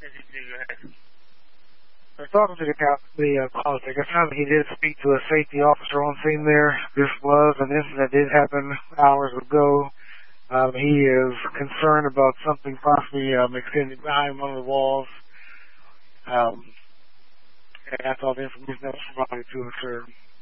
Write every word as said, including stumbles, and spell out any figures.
I was talking to the, the uh, caller. I guess he did speak to a safety officer on scene there. This was an incident that did happen hours ago. Um, he is concerned about something possibly um, extended behind one of the walls. Um, and that's all the information that was provided to us, sir.